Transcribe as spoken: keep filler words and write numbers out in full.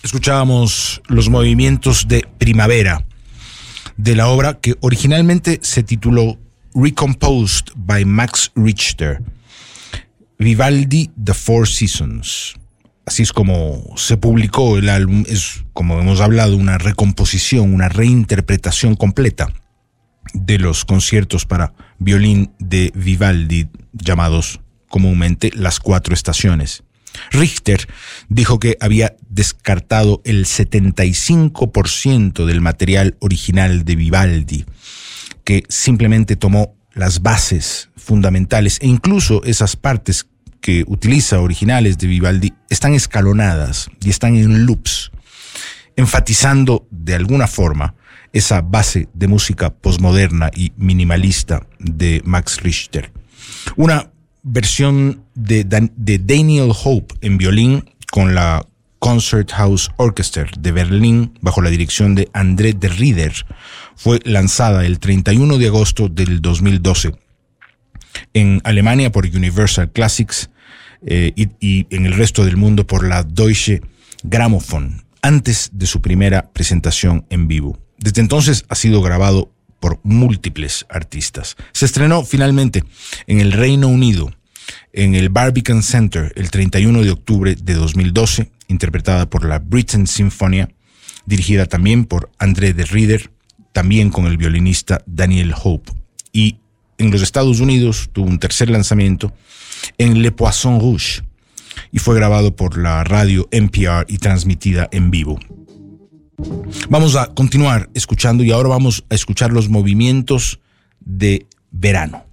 escuchábamos los movimientos de primavera de la obra que originalmente se tituló Recomposed by Max Richter, Vivaldi The Four Seasons. Así es como se publicó el álbum. Es, como hemos hablado, una recomposición, una reinterpretación completa de los conciertos para violín de Vivaldi, llamados comúnmente Las Cuatro Estaciones. Richter dijo que había descartado el setenta y cinco por ciento del material original de Vivaldi, que simplemente tomó las bases fundamentales, e incluso esas partes que utiliza originales de Vivaldi están escalonadas y están en loops, enfatizando de alguna forma esa base de música posmoderna y minimalista de Max Richter. Una versión de, Dan- de Daniel Hope en violín con la Concert House Orchestra de Berlín bajo la dirección de André de Rieder fue lanzada el treinta y uno de agosto del dos mil doce en Alemania por Universal Classics eh, y, y en el resto del mundo por la Deutsche Grammophon, antes de su primera presentación en vivo. Desde entonces ha sido grabado por múltiples artistas. Se estrenó finalmente en el Reino Unido, en el Barbican Center, el treinta y uno de octubre de dos mil doce, interpretada por la Britten Sinfonia, dirigida también por André de Rieder, también con el violinista Daniel Hope. Y en los Estados Unidos tuvo un tercer lanzamiento en Le Poisson Rouge y fue grabado por la radio N P R y transmitida en vivo. Vamos a continuar escuchando y ahora vamos a escuchar los movimientos de verano.